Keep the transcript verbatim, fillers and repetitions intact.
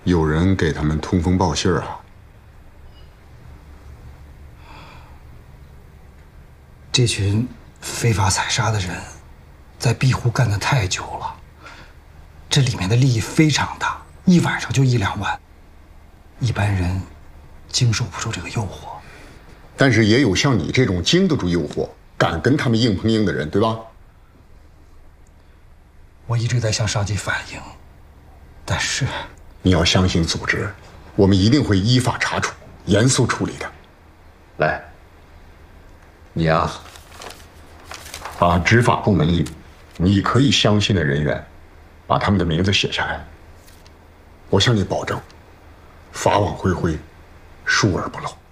有人给他们通风报信啊。 这群非法采砂的人，在碧湖干得太久了，这里面的利益非常大，一晚上就一两万，一般人经受不住这个诱惑。 但是也有像你这种经得住诱惑、敢跟他们硬碰硬的人，对吧？ 我一直在向上级反映，但是你要相信组织，我们一定会依法查处、严肃处理的。 来，你呀、啊， 把执法部门里你可以相信的人员，把他们的名字写下来。我向你保证，法网恢恢，疏而不漏。